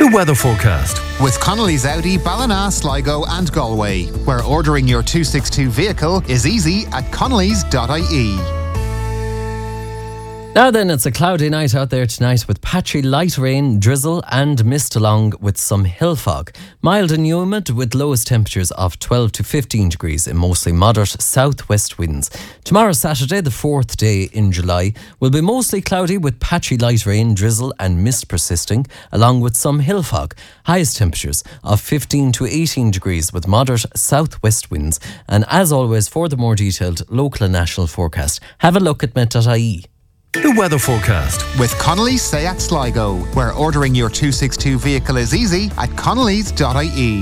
The weather forecast with Connolly's Audi, Ballina, Sligo and Galway, where ordering your 262 vehicle is easy at connolly's.ie. Now then, it's a cloudy night out there tonight with patchy light rain, drizzle and mist along with some hill fog. Mild and humid with lowest temperatures of 12 to 15 degrees in mostly moderate southwest winds. Tomorrow, Saturday, the 4th day in July, will be mostly cloudy with patchy light rain, drizzle and mist persisting, along with some hill fog. Highest temperatures of 15 to 18 degrees with moderate southwest winds. And as always, for the more detailed local and national forecast, have a look at met.ie. The weather forecast with Connolly's Seat Sligo, where ordering your 262 vehicle is easy at connolly's.ie.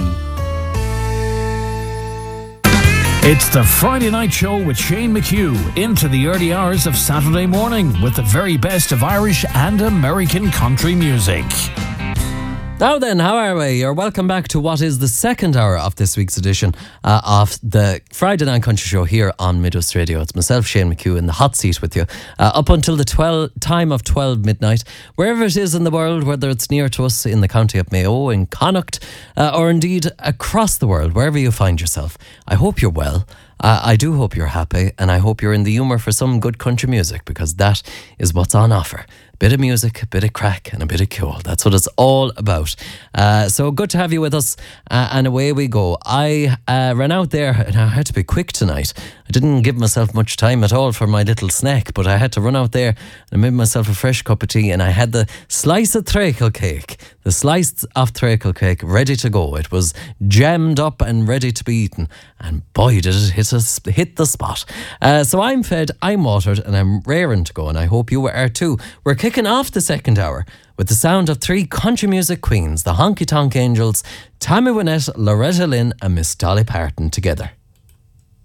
It's the Friday Night Show with Shane McHugh into the early hours of Saturday morning with the very best of Irish and American country music. Now then, how are we? You're welcome back to what is the second hour of this week's edition of the Friday Night Country Show here on Midwest Radio. It's myself, Shane McHugh, in the hot seat with you up until the time of 12 midnight. Wherever it is in the world, whether it's near to us in the county of Mayo, in Connacht, or indeed across the world, wherever you find yourself, I hope you're well. I do hope you're happy, and I hope you're in the humour for some good country music, because that is what's on offer. Bit of music, a bit of crack and a bit of cool. That's what it's all about. So good to have you with us, and away we go. I ran out there and I had to be quick tonight. I didn't give myself much time at all for my little snack, but I had to run out there and I made myself a fresh cup of tea, and I had the slice of treacle cake. The slice of treacle cake ready to go. It was jammed up and ready to be eaten, and boy did it hit the spot. So I'm fed, I'm watered, and I'm raring to go, and I hope you are too. We're kicking off the second hour with the sound of three country music queens, the Honky Tonk Angels, Tammy Wynette, Loretta Lynn and Miss Dolly Parton together.